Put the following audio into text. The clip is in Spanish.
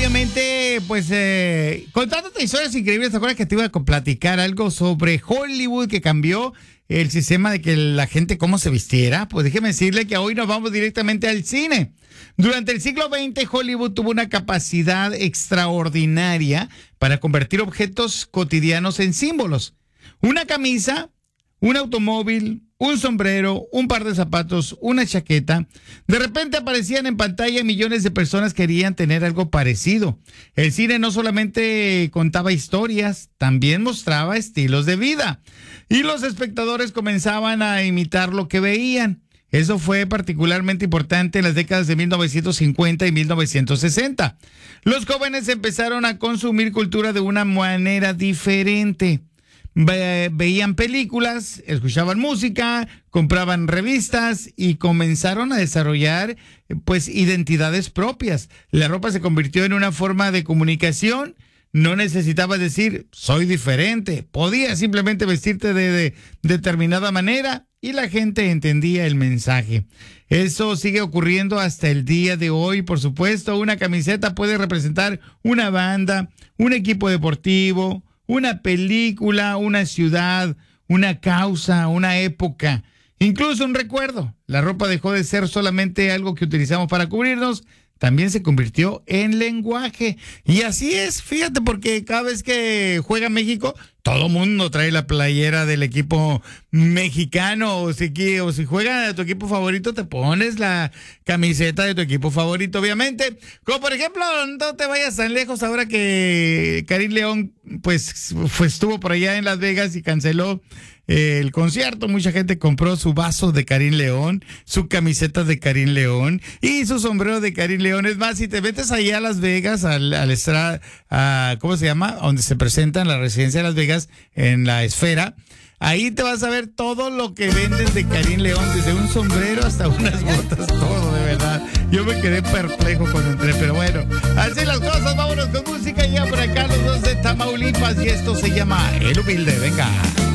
obviamente, pues, contándote historias increíbles. ¿Te acuerdas que te iba a platicar algo sobre Hollywood que cambió el sistema de que la gente cómo se vistiera? Pues déjeme decirle que hoy nos vamos directamente al cine. Durante el siglo XX, Hollywood tuvo una capacidad extraordinaria para convertir objetos cotidianos en símbolos. Una camisa, un automóvil, un sombrero, un par de zapatos, una chaqueta. De repente aparecían en pantalla y millones de personas querían tener algo parecido. El cine no solamente contaba historias, también mostraba estilos de vida. Y los espectadores comenzaban a imitar lo que veían. Eso fue particularmente importante en las décadas de 1950 y 1960. Los jóvenes empezaron a consumir cultura de una manera diferente. Veían películas, escuchaban música, compraban revistas y comenzaron a desarrollar pues identidades propias. La ropa se convirtió en una forma de comunicación. No necesitabas decir soy diferente, podías simplemente vestirte de determinada manera y la gente entendía el mensaje. Eso sigue ocurriendo hasta el día de hoy. Por supuesto, una camiseta puede representar una banda, un equipo deportivo, una película, una ciudad, una causa, una época, incluso un recuerdo. La ropa dejó de ser solamente algo que utilizamos para cubrirnos, también se convirtió en lenguaje. Y así es, fíjate, porque cada vez que juega México, todo mundo trae la playera del equipo mexicano. O si juega a tu equipo favorito, te pones la camiseta de tu equipo favorito, obviamente. Como por ejemplo, no te vayas tan lejos ahora que Karim León pues estuvo por allá en Las Vegas y canceló el concierto. Mucha gente compró su vaso de Karim León, su camiseta de Karim León y su sombrero de Karim León. Es más, si te metes allá a Las Vegas, ¿cómo se llama? Donde se presenta en la residencia de Las Vegas, en la Esfera, ahí te vas a ver todo lo que venden de Karim León, desde un sombrero hasta unas botas, todo, de verdad. Yo me quedé perplejo cuando entré, pero bueno, así las cosas. Vámonos con música ya por acá, los dos de Tamaulipas, y esto se llama El Humilde. Venga.